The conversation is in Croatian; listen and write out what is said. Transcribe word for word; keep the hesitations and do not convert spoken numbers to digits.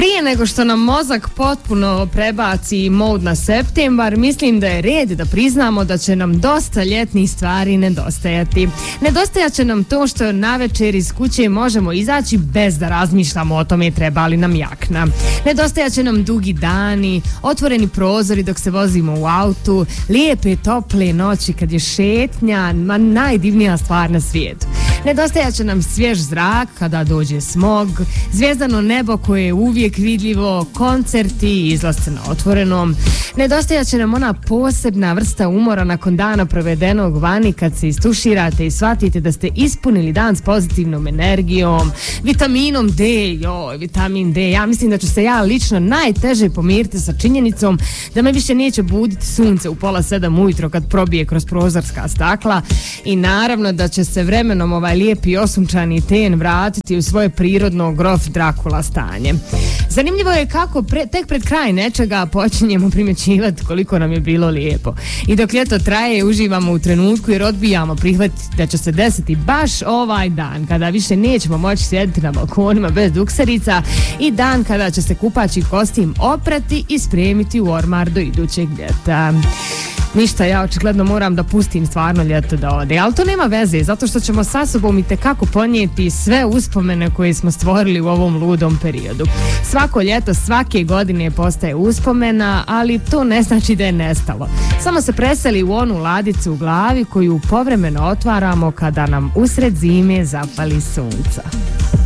Prije nego što nam mozak potpuno prebaci mod na septembar, mislim da je red da priznamo da će nam dosta ljetnih stvari nedostajati. Nedostajat će nam to što navečer iz kuće možemo izaći bez da razmišljamo o tome treba li nam jakna. Nedostajat će nam dugi dani, otvoreni prozori dok se vozimo u autu, lijepe tople noći kad je šetnja, ma najdivnija stvar na svijetu. Nedostajat će nam svjež zrak kada dođe smog, zvijezdano nebo koje je uvijek vidljivo, koncerti i izlasci na otvorenom. Nedostajat će nam ona posebna vrsta umora nakon dana provedenog vani kad se istuširate i shvatite da ste ispunili dan s pozitivnom energijom, vitaminom D, joj, vitamin D. Ja mislim da ću se ja lično najteže pomiriti sa činjenicom da me više neće buditi sunce u pola sedam ujutro kad probije kroz prozorska stakla i naravno da će se vremenom ovaj lijepi osunčani ten vratiti u svoje prirodno grof Drakula stanje. Zanimljivo je kako pre, tek pred kraj nečega počinjemo primjećivati koliko nam je bilo lijepo. I dok ljeto traje, uživamo u trenutku jer odbijamo prihvatiti da će se desiti baš ovaj dan kada više nećemo moći sjediti na balkonima bez dukserica i dan kada će se kupaći kostim oprati i spremiti u ormar do idućeg ljeta. Ništa, ja očigledno moram da pustim stvarno ljeto da ode, ali to nema veze, zato što ćemo sa sobom itekako ponijeti sve uspomene koje smo stvorili u ovom ludom periodu. Svako ljeto, svake godine postaje uspomena, ali to ne znači da je nestalo. Samo se preseli u onu ladicu u glavi koju povremeno otvaramo kada nam usred zime zapali sunca.